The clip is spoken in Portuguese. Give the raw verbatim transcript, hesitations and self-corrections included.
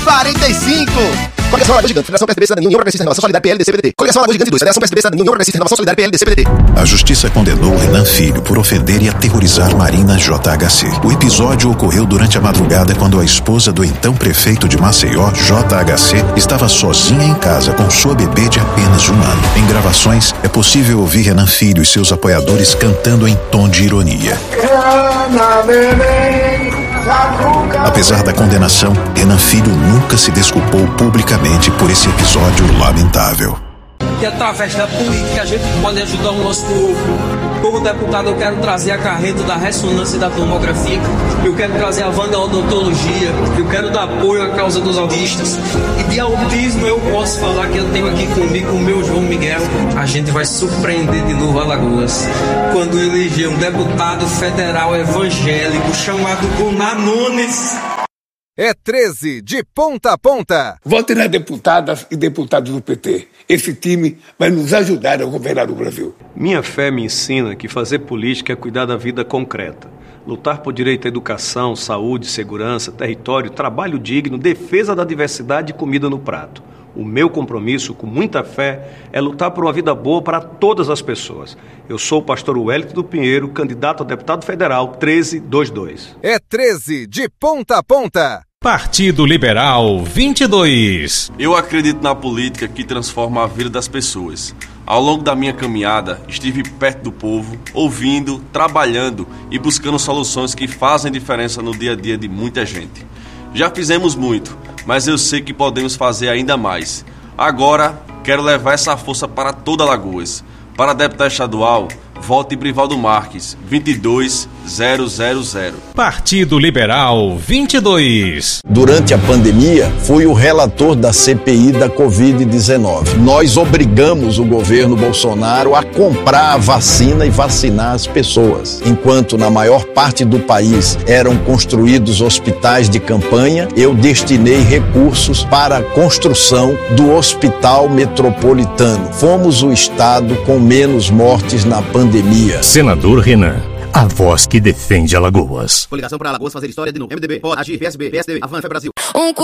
quarenta e cinco. Coligação Alagoas Gigante, Federação P S D B, Cidadania, União Progressista, Renovação Solidária, P L, D C, P D T. Coligação Alagoas Gigante dois, Federação P S D B, Cidadania, União Progressista, Renovação Solidária, P L, D C, P D T. A Justiça condenou Renan Filho por ofender e aterrorizar Marina J H C. O episódio ocorreu durante a madrugada quando a esposa do então prefeito de Maceió, J H C, estava sozinha em casa com sua bebê de apenas um ano. Em gravações, é possível ouvir Renan Filho e seus apoiadores cantando em tom de ironia. Apesar da condenação, Renan Filho nunca se desculpou publicamente por esse episódio lamentável. Que através da política a gente pode ajudar o nosso povo. Como deputado, eu quero trazer a carreta da ressonância e da tomografia. Eu quero trazer a vandeodontologia. Eu quero dar apoio à causa dos autistas. E de autismo eu posso falar que eu tenho aqui comigo o meu João Miguel. A gente vai surpreender de novo Alagoas quando eleger um deputado federal evangélico chamado Gunanones. É treze de ponta a ponta. Vote nas deputadas e deputados do P T. Esse time vai nos ajudar a governar o Brasil. Minha fé me ensina que fazer política é cuidar da vida concreta. Lutar por direito à educação, saúde, segurança, território, trabalho digno, defesa da diversidade e comida no prato. O meu compromisso, com muita fé, é lutar por uma vida boa para todas as pessoas. Eu sou o pastor Wellington do Pinheiro, candidato a deputado federal treze vinte e dois. É treze de ponta a ponta. Partido Liberal vinte e dois. Eu acredito na política que transforma a vida das pessoas. Ao longo da minha caminhada, estive perto do povo, ouvindo, trabalhando e buscando soluções que fazem diferença no dia a dia de muita gente. Já fizemos muito, mas eu sei que podemos fazer ainda mais. Agora, quero levar essa força para toda Alagoas. Para deputado estadual, vote Brivaldo Marques, vinte e dois zero zero zero. Partido Liberal vinte e dois. Durante a pandemia, fui o relator da C P I da covid dezenove. Nós obrigamos o governo Bolsonaro a comprar a vacina e vacinar as pessoas. Enquanto na maior parte do país eram construídos hospitais de campanha, eu destinei recursos para a construção do Hospital Metropolitano. Fomos o estado com menos mortes na pandemia. Senador Renan, a voz que defende Alagoas. Coligação para Alagoas fazer história de novo. M D B, pode agir, P S B, P S D B, Avan, Fé Brasil. Um